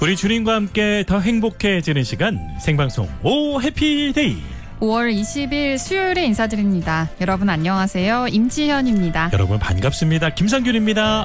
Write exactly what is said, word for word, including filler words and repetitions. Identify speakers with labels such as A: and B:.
A: 우리 주님과 함께 더 행복해지는 시간 생방송 오 해피데이.
B: 오월 이십일 수요일에 인사드립니다. 여러분 안녕하세요. 임지현입니다.
A: 여러분 반갑습니다. 김상균입니다.